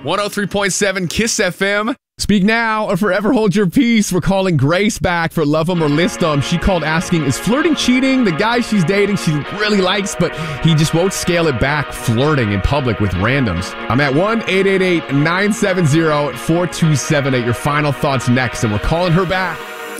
103.7 Kiss FM. Speak now or forever hold your peace. We're calling Grace back for Love 'Em or List 'Em. She called asking, is flirting cheating? The guy she's dating, she really likes, but he just won't scale it back, flirting in public with randoms. I'm at 1-888-970-4278. Your final thoughts next, and we're calling her back.